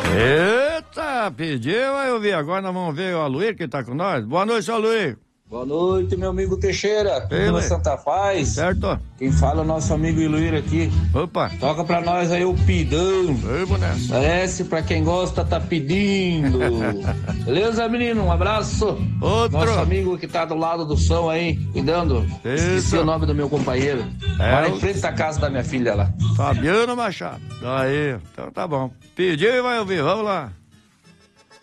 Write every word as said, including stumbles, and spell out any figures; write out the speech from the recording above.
Eita, pediu, vai ouvir. Agora nós vamos ver o Aluir que tá com nós. Boa noite, seu Aluir. Boa noite, meu amigo Teixeira, tudo na Santa Paz. Certo. Quem fala é o nosso amigo Iluir aqui. Opa. Toca pra nós aí o pidão. Ei, boneco. Parece pra quem gosta, tá pedindo. Beleza, menino? Um abraço. Outro. Nosso amigo que tá do lado do som aí, cuidando. Isso. Esqueci o nome do meu companheiro. É, Mora o... em frente da casa da minha filha lá. Fabiano Machado. Aí, então tá bom. Pediu e vai ouvir, vamos lá.